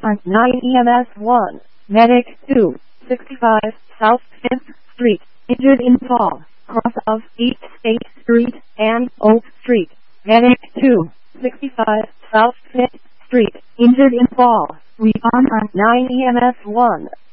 on 9 EMS 1. Medic 2, 65 South 5th Street, injured in fall, cross of East State Street and Oak Street. Medic 2, 65 South 5th Street, injured in fall. Respond on 9 EMS 1.